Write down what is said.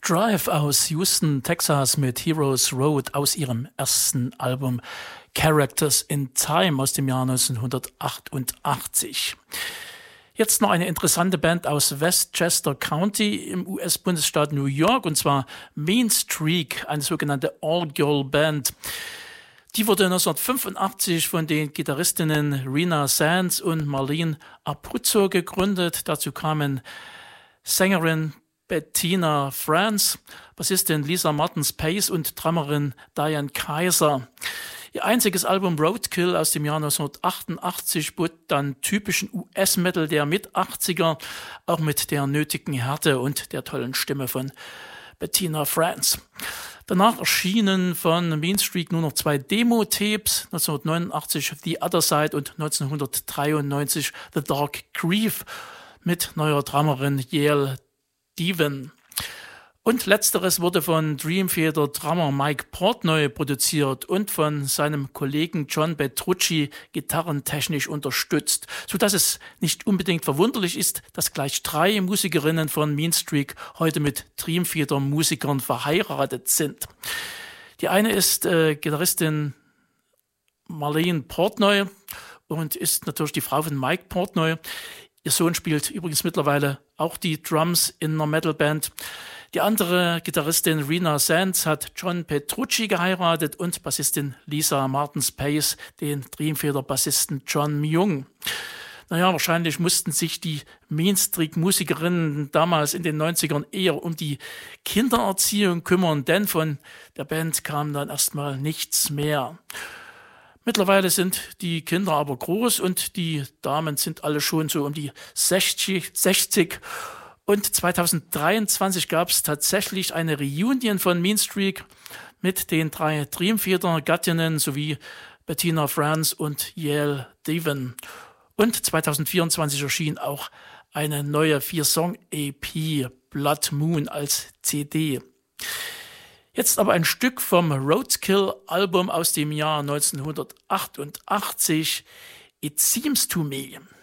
Drive aus Houston, Texas mit Heroes Road aus ihrem ersten Album Characters in Time aus dem Jahr 1988. Jetzt noch eine interessante Band aus Westchester County im US-Bundesstaat New York, und zwar Mean Streak, eine sogenannte All-Girl-Band. Die wurde 1985 von den Gitarristinnen Rena Sands und Marlene Abruzzo gegründet. Dazu kamen Sängerin Bettina Franz, Bassistin Lisa Martins-Pace und Drummerin Diane Kaiser. Ihr einziges Album Roadkill aus dem Jahr 1988 bot dann typischen US-Metal der Mit-80er, auch mit der nötigen Härte und der tollen Stimme von Bettina Franz. Danach erschienen von Mean Streak nur noch 2 Demo-Tapes, 1989 The Other Side und 1993 The Dark Grief mit neuer Drummerin Yael Devin. Und letzteres wurde von Dream Theater Drummer Mike Portnoy produziert und von seinem Kollegen John Petrucci gitarrentechnisch unterstützt, sodass es nicht unbedingt verwunderlich ist, dass gleich 3 Musikerinnen von Mean Streak heute mit Dream Theater Musikern verheiratet sind. Die eine ist Gitarristin Marlene Portnoy und ist natürlich die Frau von Mike Portnoy. Ihr Sohn spielt übrigens mittlerweile auch die Drums in einer Metalband. Die andere Gitarristin Rena Sands hat John Petrucci geheiratet und Bassistin Lisa Martins-Pace den Dream Theater Bassisten John Myung. Naja, wahrscheinlich mussten sich die Mean Streak Musikerinnen damals in den 90ern eher um die Kindererziehung kümmern, denn von der Band kam dann erstmal nichts mehr. Mittlerweile sind die Kinder aber groß und die Damen sind alle schon so um die 60. Und 2023 gab es tatsächlich eine Reunion von Mean Streak mit den 3 Dream Theater Gattinnen sowie Bettina Franz und Yael Devin. Und 2024 erschien auch eine neue 4-Song-EP Blood Moon als CD. Jetzt aber ein Stück vom Roadkill-Album aus dem Jahr 1988, It Seems to Me.